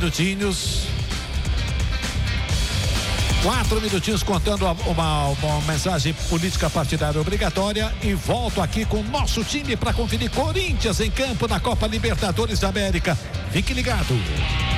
minutinhos. 4 minutinhos contando uma mensagem política partidária obrigatória e volto aqui com o nosso time para conferir Corinthians em campo na Copa Libertadores da América. Fique ligado.